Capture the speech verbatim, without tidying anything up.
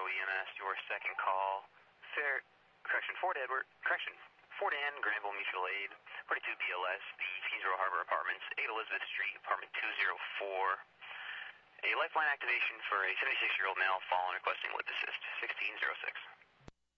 E M S, your second call. Fair, correction, Fort Edward, correction, Fort Ann, Granville Mutual Aid, forty-two B L S, the Keysboro Harbor Apartments, eight Elizabeth Street, apartment two oh four. A lifeline activation for a seventy-six-year-old male fallen requesting lip assist, sixteen oh six.